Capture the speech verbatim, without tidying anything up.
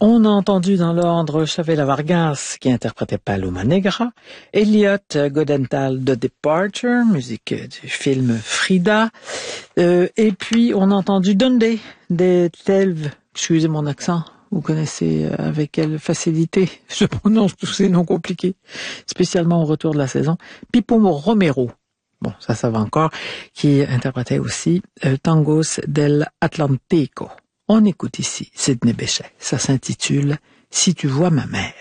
On a entendu dans l'ordre Chavela Vargas qui interprétait Paloma Negra, Elliot Godenthal de Departure, musique du film Frida, euh, et puis on a entendu Dundee des Telv, excusez mon accent, vous connaissez avec quelle facilité je prononce tous ces noms compliqués, spécialement au retour de la saison, Pipo Romero. Bon, ça, ça va encore, qui interprétait aussi euh, Tangos del Atlantico. On écoute ici Sidney Bechet. Ça s'intitule « Si tu vois ma mère ».